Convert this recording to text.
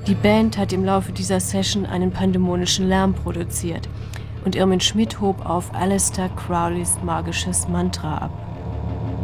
Die Band hat im Laufe dieser Session einen pandemonischen Lärm produziert und Irmin Schmidt hob auf Aleister Crowleys magisches Mantra ab.